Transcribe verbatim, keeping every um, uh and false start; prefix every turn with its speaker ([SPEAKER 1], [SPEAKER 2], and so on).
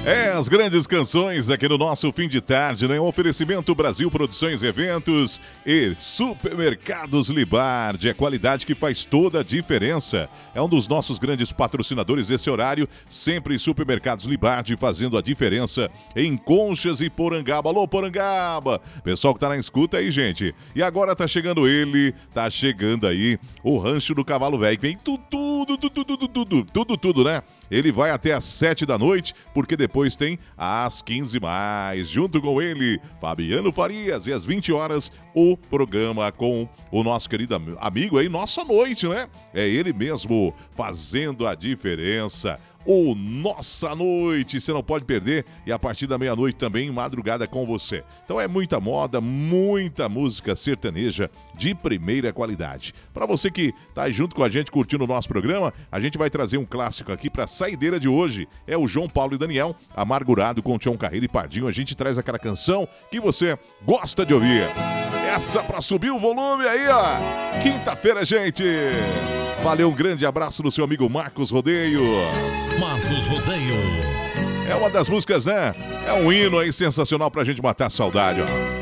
[SPEAKER 1] É, as grandes canções aqui no nosso fim de tarde, né? Um oferecimento Brasil Produções e Eventos e Supermercados Libardi. É qualidade que faz toda a diferença. É um dos nossos grandes patrocinadores desse horário. Sempre Supermercados Libardi fazendo a diferença em Conchas e Porangaba. Alô, Porangaba! Pessoal que tá na escuta aí, gente. E agora tá chegando ele, tá chegando aí o Rancho do Cavalo Velho. Vem tudo, tudo, tudo, tudo, tudo, tudo, tudo, né? Ele vai até às sete da noite, porque depois tem às quinze mais. Junto com ele, Fabiano Farias. E às vinte horas, o programa com o nosso querido amigo aí, Nossa Noite, né? É ele mesmo fazendo a diferença. O Nossa Noite, você não pode perder. E a partir da meia-noite também, madrugada com você. Então é muita moda, muita música sertaneja de primeira qualidade. Para você que tá junto com a gente curtindo o nosso programa, a gente vai trazer um clássico aqui para saideira de hoje. É o João Paulo e Daniel, Amargurado com Tião Carreiro e Pardinho. A gente traz aquela canção que você gosta de ouvir. Essa para subir o volume aí, ó. Quinta-feira, gente. Valeu, um grande abraço do seu amigo Marcos Rodeio.
[SPEAKER 2] Marcos Rodeio.
[SPEAKER 1] É uma das músicas, né? É um hino aí sensacional pra gente matar a saudade, ó.